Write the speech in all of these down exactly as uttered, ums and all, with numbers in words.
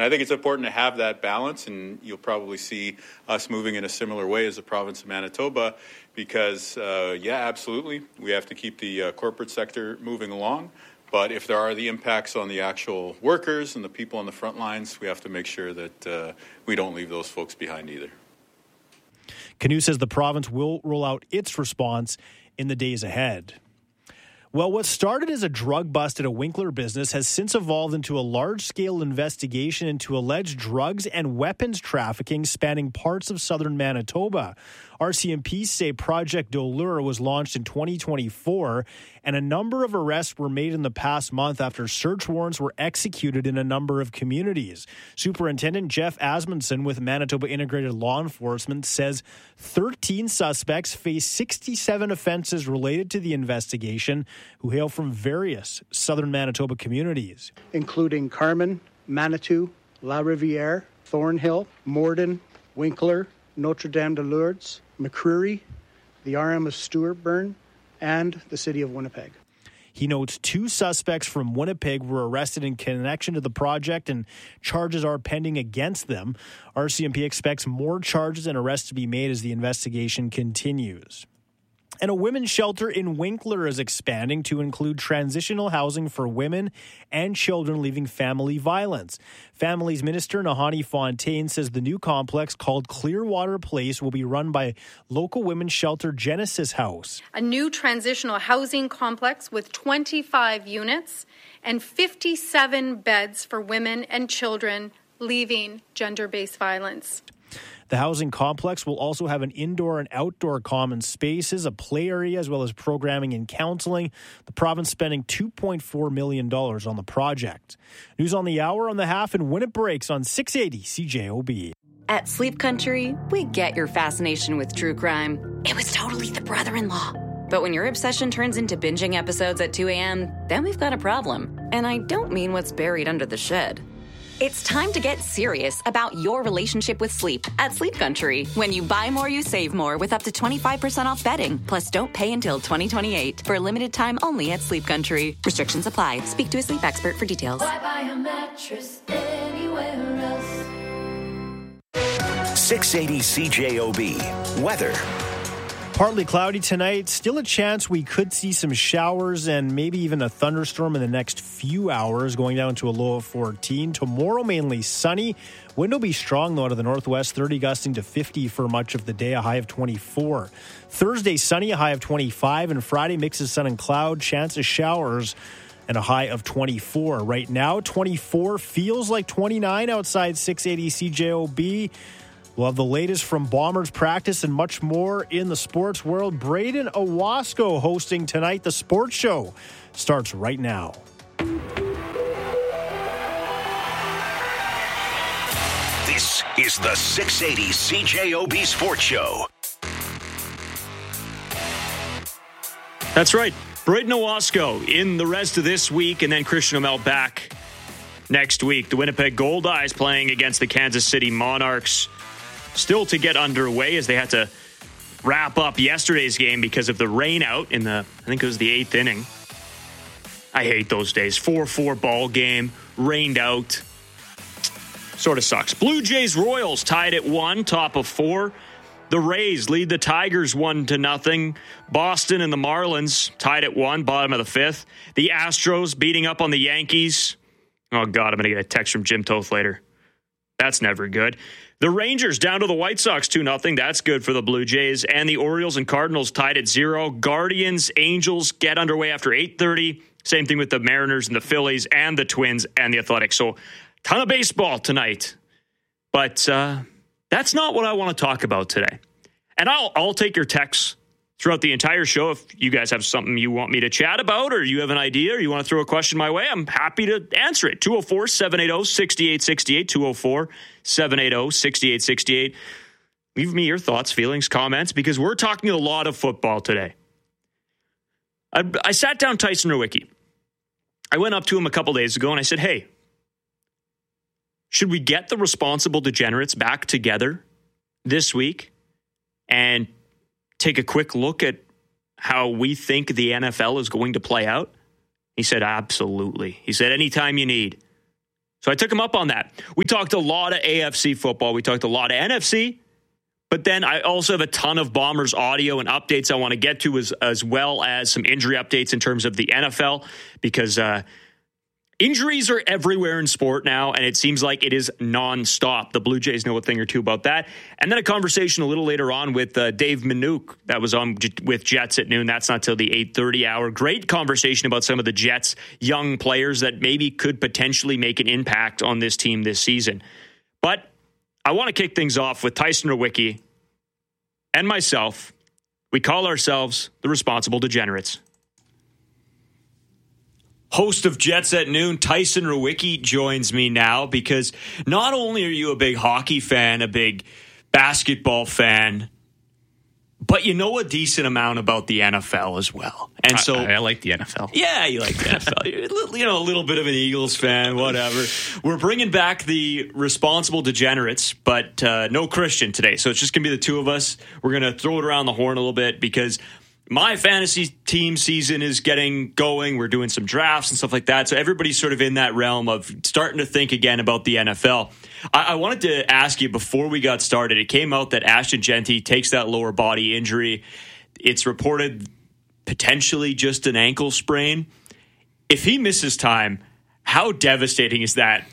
And I think it's important to have that balance, and you'll probably see us moving in a similar way as the province of Manitoba because, uh, yeah, absolutely, we have to keep the uh, corporate sector moving along. But if there are the impacts on the actual workers and the people on the front lines, we have to make sure that uh, we don't leave those folks behind either. Canoe says the province will roll out its response in the days ahead. Well, what started as a drug bust at a Winkler business has since evolved into a large-scale investigation into alleged drugs and weapons trafficking spanning parts of southern Manitoba. R C M P say Project Doleur was launched in twenty twenty-four, and a number of arrests were made in the past month after search warrants were executed in a number of communities. Superintendent Jeff Asmundson with Manitoba Integrated Law Enforcement says thirteen suspects face sixty-seven offenses related to the investigation who hail from various southern Manitoba communities, including Carman, Manitou, La Riviere, Thornhill, Morden, Winkler, Notre Dame de Lourdes, McCreary, the R M of Stewartburn, and the city of Winnipeg. He notes two suspects from Winnipeg were arrested in connection to the project and charges are pending against them. R C M P expects more charges and arrests to be made as the investigation continues. And a women's shelter in Winkler is expanding to include transitional housing for women and children leaving family violence. Families Minister Nahani Fontaine says the new complex called Clearwater Place will be run by local women's shelter Genesis House. A new transitional housing complex with twenty-five units and fifty-seven beds for women and children leaving gender-based violence. The housing complex will also have an indoor and outdoor common spaces, a play area, as well as programming and counseling. The province spending two point four million dollars on the project. News on the hour on the half and when it breaks on six eighty C J O B. At Sleep Country, we get your fascination with true crime. It was totally the brother-in-law. But when your obsession turns into binging episodes at two a.m., then we've got a problem. And I don't mean what's buried under the shed. It's time to get serious about your relationship with sleep at Sleep Country. When you buy more, you save more with up to twenty-five percent off bedding. Plus, don't pay until twenty twenty-eight for a limited time only at Sleep Country. Restrictions apply. Speak to a sleep expert for details. Why buy a mattress anywhere else? six eighty C J O B. Weather. Partly cloudy tonight. Still a chance we could see some showers and maybe even a thunderstorm in the next few hours, going down to a low of fourteen. Tomorrow, mainly sunny. Wind will be strong, though, out of the northwest, thirty gusting to fifty for much of the day, a high of twenty-four. Thursday, sunny, a high of twenty-five. And Friday, mix of sun and cloud, chance of showers, and a high of twenty-four. Right now, twenty-four feels like twenty-nine outside six eighty C J O B. We'll have the latest from Bombers practice and much more in the sports world. Braden Owasco hosting tonight. The Sports Show starts right now. This is the six eighty C J O B Sports Show. That's right. Braden Owasco in the rest of this week, and then Christian O'Mell back next week. The Winnipeg Goldeyes playing against the Kansas City Monarchs. Still to get underway as they had to wrap up yesterday's game because of the rain out in the, I think it was the eighth inning. I hate those days. four four ball game, rained out. Sort of sucks. Blue Jays Royals tied at one, top of four. The Rays lead the Tigers one to nothing. Boston and the Marlins tied at one, bottom of the fifth. The Astros beating up on the Yankees. Oh, God, I'm going to get a text from Jim Toth later. That's never good. The Rangers down to the White Sox two nothing. That's good for the Blue Jays. And the Orioles and Cardinals tied at zero. Guardians, Angels get underway after eight thirty. Same thing with the Mariners and the Phillies and the Twins and the Athletics. So ton of baseball tonight. But uh, that's not what I want to talk about today. And I'll, I'll take your texts throughout the entire show. If you guys have something you want me to chat about or you have an idea or you want to throw a question my way, I'm happy to answer it. two oh four, seven eight oh, six eight six eight, two oh four, seven eight oh, six eight six eight. Leave me your thoughts, feelings, comments, because we're talking a lot of football today. I, I sat down Tyson Nowicki. I went up to him a couple days ago and I said, hey, should we get the responsible degenerates back together this week and take a quick look at how we think the N F L is going to play out? He said, absolutely. He said, anytime you need. So I took him up on that. We talked a lot of A F C football. We talked a lot of N F C. But then I also have a ton of Bombers audio and updates I want to get to, as, as well as some injury updates in terms of the N F L, because uh, injuries are everywhere in sport now, and it seems like it is nonstop. The Blue Jays know a thing or two about that. And then a conversation a little later on with uh, Dave Minuk that was on with Jets at noon. That's not till the eight thirty hour. Great conversation about some of the Jets' young players that maybe could potentially make an impact on this team this season. But I want to kick things off with Tyson Rowicki and myself. We call ourselves the Responsible Degenerates. Host of Jets at Noon, Tyson Rowicki, joins me now because not only are you a big hockey fan, a big basketball fan, but you know a decent amount about the N F L as well. And so I, I like the N F L. Yeah, you like the N F L. You're, you know, a little bit of an Eagles fan, whatever. We're bringing back the Responsible Degenerates, but uh, no Christian today. So it's just going to be the two of us. We're going to throw it around the horn a little bit because my fantasy team season is getting going. We're doing some drafts and stuff like that. So everybody's sort of in that realm of starting to think again about the N F L. I, I wanted to ask you before we got started, it came out that Ashton Genty takes that lower body injury. It's reported potentially just an ankle sprain. If he misses time, how devastating is that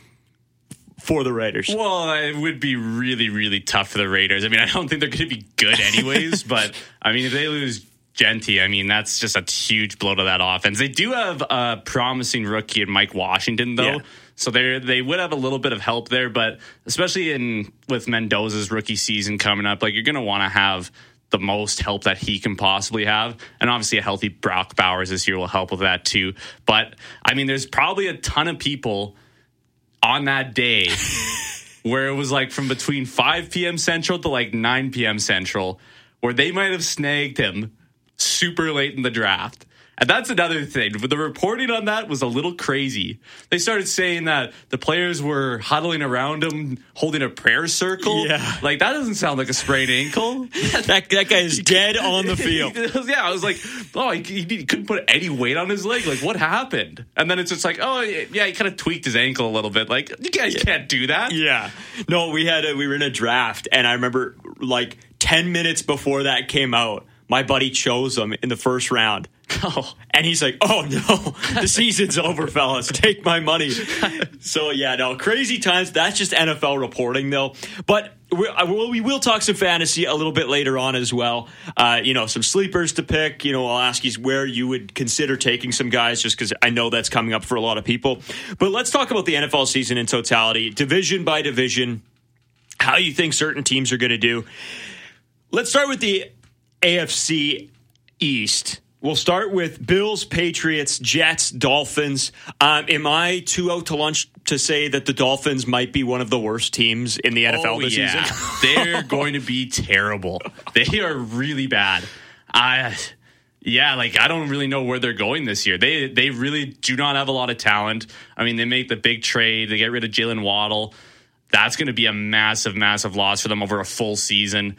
for the Raiders? Well, it would be really, really tough for the Raiders. I mean, I don't think they're going to be good anyways, but I mean, if they lose Genty, I mean, that's just a huge blow to that offense. They do have a promising rookie in Mike Washington, though. Yeah. So they they would have a little bit of help there, but especially in with Mendoza's rookie season coming up, like you're going to want to have the most help that he can possibly have. And obviously a healthy Brock Bowers this year will help with that too. But I mean, there's probably a ton of people on that day where it was like from between five p.m. Central to like nine p.m. Central where they might have snagged him super late in the draft. And that's another thing. The reporting on that was a little crazy. They started saying that the players were huddling around him, holding a prayer circle. Yeah. Like, that doesn't sound like a sprained ankle. that, that guy is dead on the field. Yeah, I was like, oh, he, he couldn't put any weight on his leg. Like, what happened? And then it's just like, oh, yeah, he kind of tweaked his ankle a little bit. Like, you guys yeah. can't do that. Yeah. No, we had a, we were in a draft, and I remember, like, ten minutes before that came out, my buddy chose him in the first round. Oh, and he's like, oh, no, the season's over, fellas. Take my money. So, yeah, no, crazy times. That's just N F L reporting, though. But we, we will talk some fantasy a little bit later on as well. Uh, you know, some sleepers to pick. You know, I'll ask you where you would consider taking some guys just because I know that's coming up for a lot of people. But let's talk about the N F L season in totality, division by division, how you think certain teams are going to do. Let's start with the A F C East. We'll start with Bills, Patriots, Jets, Dolphins. Um, am I too out to lunch to say that the Dolphins might be one of the worst teams in the N F L oh, this yeah. season? They're going to be terrible. They are really bad. I, yeah, like I don't really know where they're going this year. They they really do not have a lot of talent. I mean, they make the big trade. They get rid of Jalen Waddle. That's going to be a massive, massive loss for them over a full season.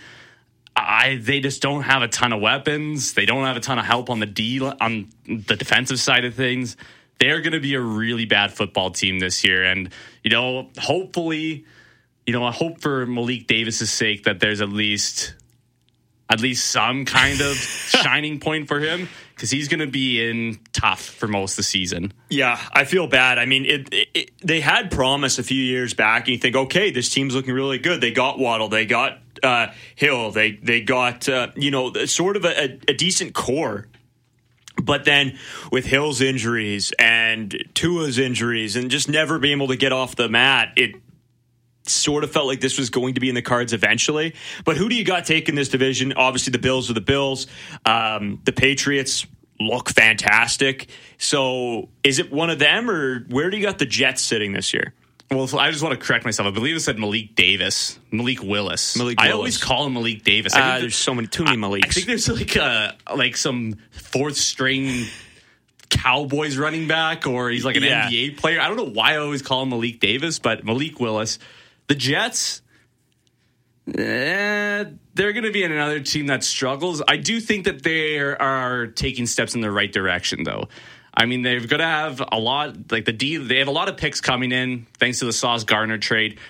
I they just don't have a ton of weapons. They don't have a ton of help on the D on the defensive side of things. They're going to be a really bad football team this year, and you know, hopefully, you know, I hope for Malik Davis's sake that there's at least at least some kind of shining point for him because he's going to be in tough for most of the season. Yeah, I feel bad. I mean, it, it, it, they had promise a few years back, and you think, okay, this team's looking really good. They got Waddle, they got uh, Hill, they they got uh, you know sort of a, a decent core. But then with Hill's injuries and Tua's injuries and just never being able to get off the mat, it sort of felt like this was going to be in the cards eventually. But who do you got taking this division? Obviously, the Bills are the Bills. Um, the Patriots look fantastic. So is it one of them, or where do you got the Jets sitting this year? Well, I just want to correct myself. I believe it said Malik Davis. Malik Willis. Malik Willis. I always call him Malik Davis. Uh, there's so many, too many Maliks. I, I think there's like a, like some fourth string Cowboys running back, or he's like an yeah. N B A player. I don't know why I always call him Malik Davis, but Malik Willis. The Jets, eh, they're going to be in another team that struggles. I do think that they are taking steps in the right direction, though. I mean, they're going to have a lot, like the D, they have a lot of picks coming in thanks to the Sauce Gardner trade.